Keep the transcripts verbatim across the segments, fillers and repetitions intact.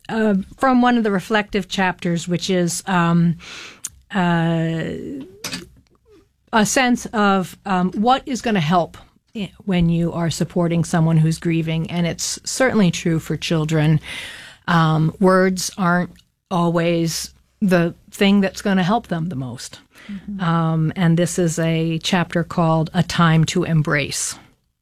uh, from one of the reflective chapters, which is um, uh, a sense of um, what is going to help when you are supporting someone who's grieving. And it's certainly true for children. Um, words aren't always the thing that's going to help them the most. Mm-hmm. Um, and this is a chapter called A Time to Embrace.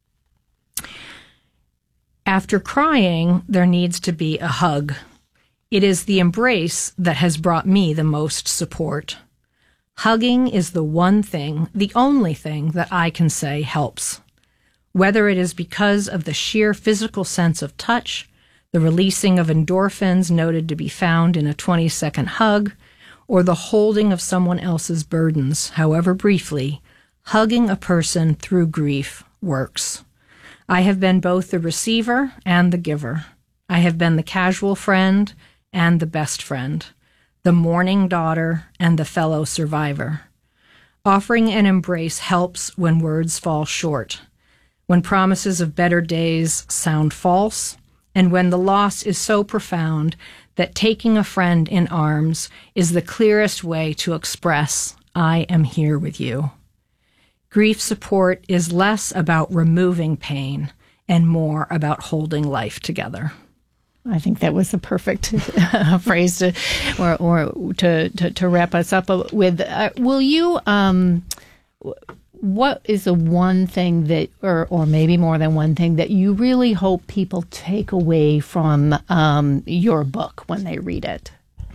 After crying, there needs to be a hug. It is the embrace that has brought me the most support. Hugging is the one thing, the only thing that I can say helps. Whether it is because of the sheer physical sense of touch, the releasing of endorphins noted to be found in a twenty-second hug, or the holding of someone else's burdens, however briefly, hugging a person through grief works. I have been both the receiver and the giver. I have been the casual friend and the best friend, the mourning daughter and the fellow survivor. Offering an embrace helps when words fall short, when promises of better days sound false, and when the loss is so profound that taking a friend in arms is the clearest way to express, I am here with you. Grief support is less about removing pain and more about holding life together. I think that was the perfect uh, phrase to, or, or to, to, to wrap us up with. Uh, will you, um, what is the one thing that, or, or maybe more than one thing, that you really hope people take away from um, your book when they read it?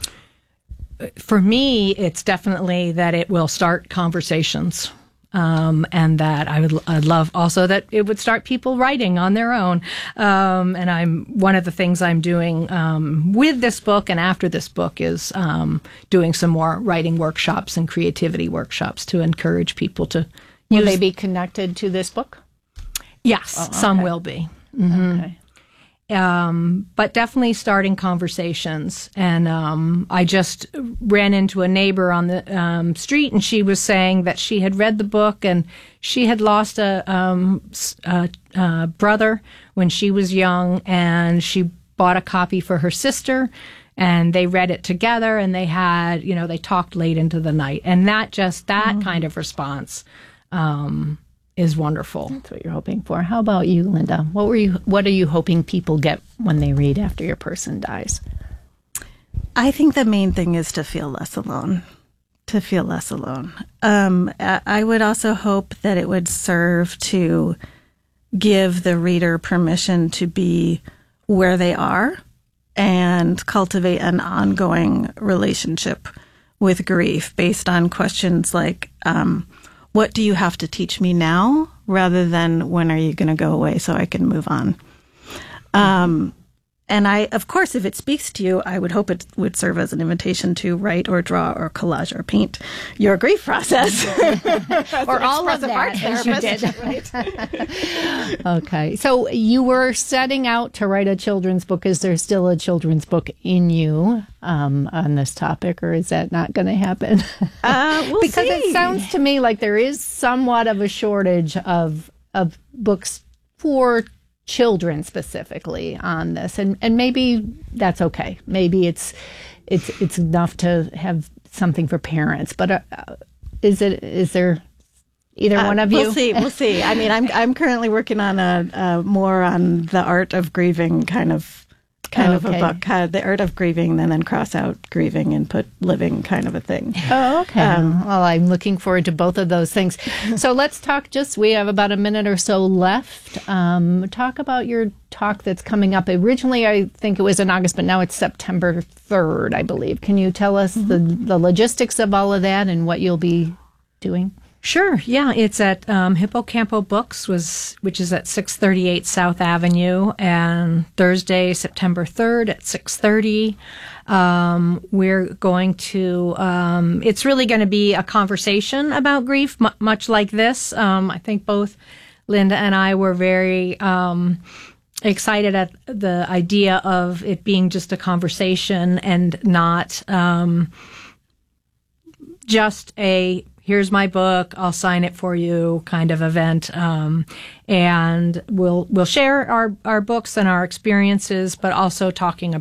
For me, it's definitely that it will start conversations. Um, and that I would I'd love also that it would start people writing on their own. Um, and I'm one of the things I'm doing um, with this book and after this book is um, doing some more writing workshops and creativity workshops to encourage people to. Will use... they be connected to this book? Yes, oh, okay. Some will be. Mm-hmm. Okay. Um, but definitely starting conversations. And um, I just ran into a neighbor on the um, street, and she was saying that she had read the book and she had lost a, um, a, a brother when she was young, and she bought a copy for her sister, and they read it together, and they had, you know, they talked late into the night. And that just, that mm-hmm. kind of response um is wonderful. That's what you're hoping for. How about you, Linda? What were you? What are you hoping people get when they read after your person dies? I think the main thing is to feel less alone. To feel less alone. Um, I would also hope that it would serve to give the reader permission to be where they are and cultivate an ongoing relationship with grief based on questions like, um, what do you have to teach me now, rather than when are you going to go away so I can move on? Um, and I, of course, if it speaks to you, I would hope it would serve as an invitation to write or draw or collage or paint your grief process. Or all of that, as you did. Right. Okay. So you were setting out to write a children's book. Is there still a children's book in you um, on this topic, or is that not going to happen? Uh, we'll because see. It sounds to me like there is somewhat of a shortage of of books for children specifically on this, and and maybe that's okay. Maybe it's it's it's enough to have something for parents. But uh, is it is there either uh, one of we'll you? We'll see. We'll see. I mean, I'm I'm currently working on a, a more on the art of grieving kind of kind okay. of a book, uh, the art of grieving, and then cross out grieving and put living kind of a thing. Oh, okay. Um, well, I'm looking forward to both of those things. So let's talk just, we have about a minute or so left. Um, talk about your talk that's coming up. Originally, I think it was in August, but now it's September third, I believe. Can you tell us mm-hmm. the, the logistics of all of that and what you'll be doing? Sure. Yeah, it's at um, Hippocampo Books, was which is at six thirty-eight South Avenue, and Thursday, September third at six thirty. Um, we're going to. Um, it's really going to be a conversation about grief, m- much like this. Um, I think both Linda and I were very um, excited at the idea of it being just a conversation and not um, just a. Here's my book, I'll sign it for you kind of event. Um, and we'll we'll share our, our books and our experiences, but also talking about